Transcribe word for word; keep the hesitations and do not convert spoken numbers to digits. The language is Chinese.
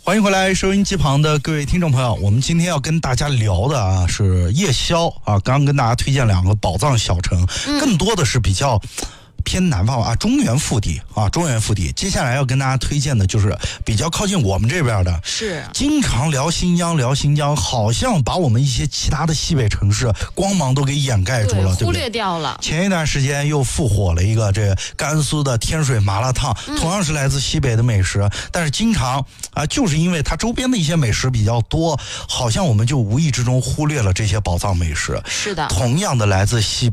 欢迎回来，收音机旁的各位听众朋友，我们今天要跟大家聊的啊是夜宵啊，刚刚跟大家推荐两个宝藏小城， 嗯、 更多的是比较偏南方啊，中原腹地啊，中原腹地。接下来要跟大家推荐的就是比较靠近我们这边的， 是经常聊新疆，聊新疆，好像把我们一些其他的西北城市光芒都给掩盖住了，对忽略掉了。 前一段时间又复火了一个这甘肃的天水麻辣烫， 嗯、 同样是来自西北的美食，但是经常啊，就是因为它周边的一些美食比较多，好像我们就无意之中忽略了这些宝藏美食。 是的， 同样的来自西